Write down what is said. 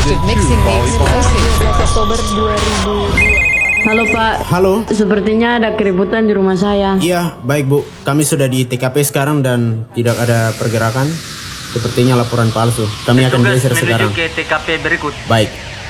Mixing 12 Oktober 2002. Halo Pak. Halo. Sepertinya ada keributan di rumah saya. Iya, baik Bu. Kami sudah di TKP sekarang dan tidak ada pergerakan. Sepertinya laporan palsu. Kami akan geser sekarang. Menuju ke TKP berikut. Baik.